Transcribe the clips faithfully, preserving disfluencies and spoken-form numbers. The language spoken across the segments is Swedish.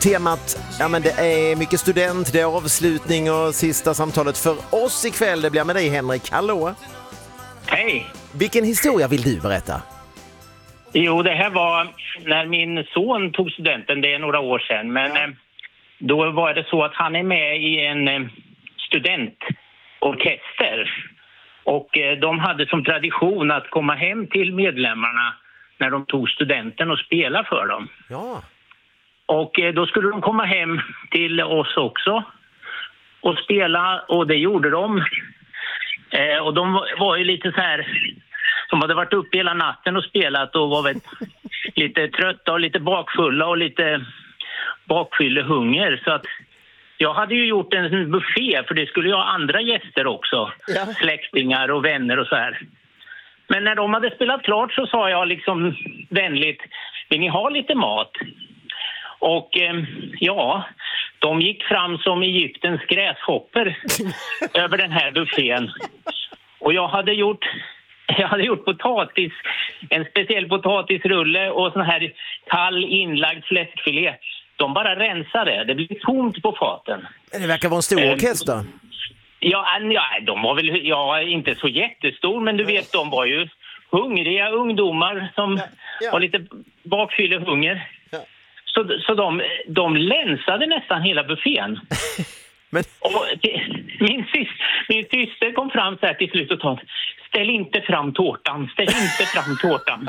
Temat, ja men det är mycket student, det är avslutning och sista samtalet för oss ikväll. Det blir med dig, Henrik. Hallå? Hej! Vilken historia vill du berätta? Jo, det här var när min son tog studenten, det är några år sedan. Men eh, då var det så att han är med i en eh, studentorkester. Och eh, de hade som tradition att komma hem till medlemmarna när de tog studenten och spela för dem. Ja. Och eh, då skulle de komma hem till oss också och spela, och det gjorde de. Eh, och de var, var ju lite så här, de hade varit uppe hela natten och spelat och var väl lite trötta och lite bakfulla och lite bakfyllehunger. Så att jag hade ju gjort en buffé, för det skulle jag ha andra gäster också. Ja. Släktingar och vänner och så här. Men när de hade spelat klart så sa jag liksom vänligt, vill ni ha lite mat? Och eh, ja, de gick fram som Egyptens gräshopper över den här buffén. Och jag hade gjort, jag hade gjort potatis, en speciell potatisrulle och sån här kall inlagd fläskfilé. De bara rensade, det blev tomt på faten. Det verkar vara en stor orkester. Ja, ja, de var väl ja, inte så jättestor, men du vet, de var ju hungriga ungdomar som ja, ja. var lite bakfyllehunger. Ja. Så, så de, de länsade nästan hela buffén. Men... Och det, min, syster, min syster kom fram så här till slut och sa, ställ inte fram tårtan, ställ inte fram tårtan.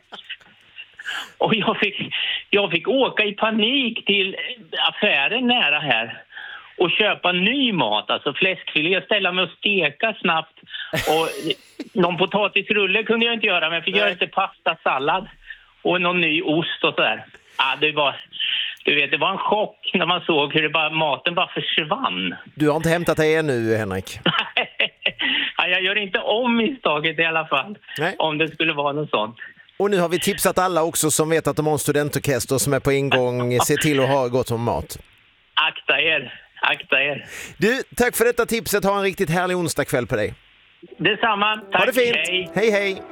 Och jag fick, jag fick åka i panik till affären nära här och köpa ny mat, alltså fläskfilé, ställa mig och steka snabbt. Och någon potatisrulle kunde jag inte göra, men jag fick Nej. göra lite pasta, sallad och någon ny ost och sådär. Ja, det var, du vet, det var en chock när man såg hur det bara, maten bara försvann. Du har inte hämtat dig ännu, Henrik? Ja, jag gör inte om misstaget i alla fall. Nej. Om det skulle vara något sånt. Och nu har vi tipsat alla också som vet att de har en studentorkester som är på ingång. Se till att ha gott om mat. Akta er, akta er. Du, tack för detta tipset. Ha en riktigt härlig onsdagkväll på dig. Detsamma, tack. Ha det fint. Hej, hej. hej.